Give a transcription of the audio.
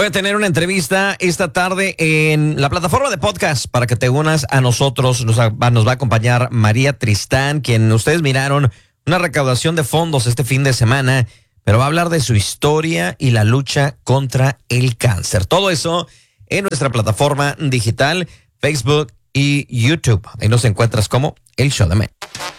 Voy a tener una entrevista esta tarde en la plataforma de podcast para que te unas a nosotros. Nos va a acompañar María Tristán, quien ustedes miraron una recaudación de fondos este fin de semana, pero va a hablar de su historia y la lucha contra el cáncer. Todo eso en nuestra plataforma digital, Facebook y YouTube. Ahí nos encuentras como El Show de Men.